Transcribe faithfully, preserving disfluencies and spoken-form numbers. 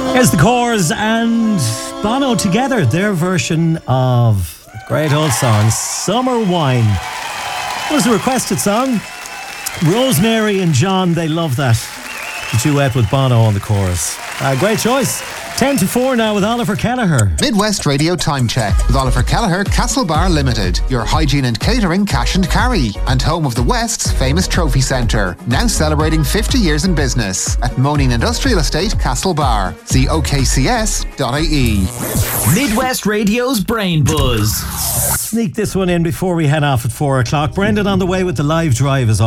Here's the Corrs and Bono together, their version of the great old song, Summer Wine. What was the requested song? Rosemary and John, they love that. The duet with Bono on the chorus. Uh, great choice. ten to four now with Oliver Kelleher. Midwest Radio Time Check with Oliver Kelleher, Castlebar Limited. Your hygiene and catering cash and carry. And home of the West's famous trophy centre. Now celebrating fifty years in business. At Moaning Industrial Estate, Castlebar. See o k c s dot i e. Midwest Radio's Brain Buzz. Sneak this one in before we head off at four o'clock. Brendan on the way with the live drive as